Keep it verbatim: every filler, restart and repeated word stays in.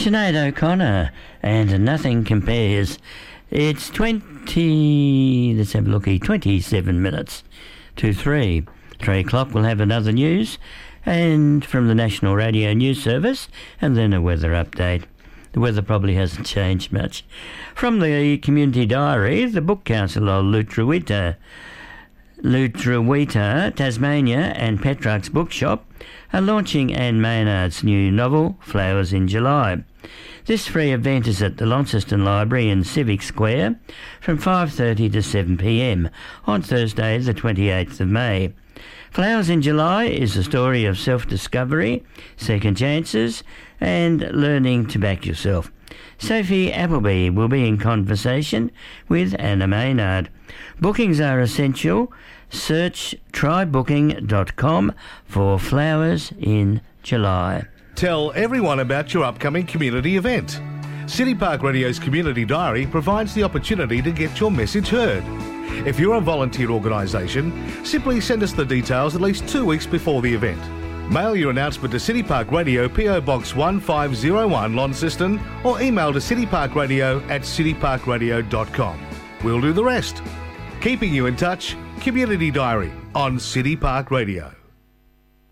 Sinead O'Connor and Nothing Compares. It's twenty, let's have a look here, twenty-seven minutes to three. Three o'clock we'll have another news and from the National Radio News Service and then a weather update. The weather probably hasn't changed much. From the Community Diary, the Book Council of Lutruwita, Lutruwita, Tasmania and Petrarch's Bookshop are launching Anne Maynard's new novel, Flowers in July. This free event is at the Launceston Library in Civic Square from five thirty to seven p m on Thursday the twenty-eighth of May. Flowers in July is a story of self-discovery, second chances and learning to back yourself. Sophie Appleby will be in conversation with Anna Maynard. Bookings are essential. Search try booking dot com for Flowers in July. Tell everyone about your upcoming community event. City Park Radio's Community Diary provides the opportunity to get your message heard. If you're a volunteer organisation, simply send us the details at least two weeks before the event. Mail your announcement to City Park Radio, P O Box one five zero one, Launceston, or email to cityparkradio at cityparkradio dot com. We'll do the rest. Keeping you in touch, Community Diary on City Park Radio.